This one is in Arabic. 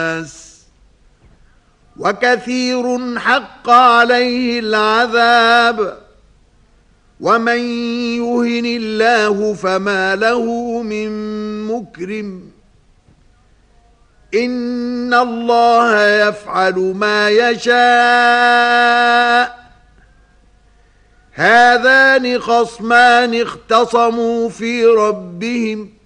وكثير حق عليه العذاب ومن يهن الله فما له من مكرم إن الله يفعل ما يشاء هذان خصمان اختصموا في ربهم